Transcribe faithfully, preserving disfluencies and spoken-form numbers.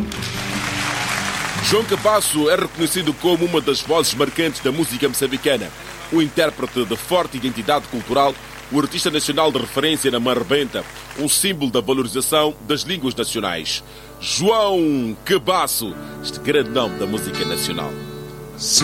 João Cabasso é reconhecido como uma das vozes marcantes da música moçambicana, o intérprete de forte identidade cultural, o artista nacional de referência na Marbenta, um símbolo da valorização das línguas nacionais. João Cabasso, este grande nome da música nacional.